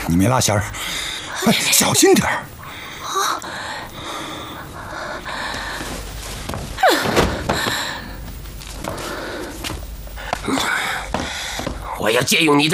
你没拉弦儿，哎，小心点儿。 我要借用你的